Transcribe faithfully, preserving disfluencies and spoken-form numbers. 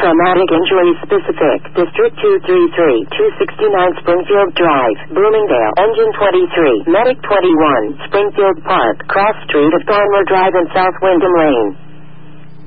Traumatic Injury Specific, District two thirty-three, two sixty-nine Springfield Drive, Bloomingdale, Engine twenty-three, Medic twenty-one, Springfield Park, Cross Street of Thornmoor Drive and South Wyndham Lane.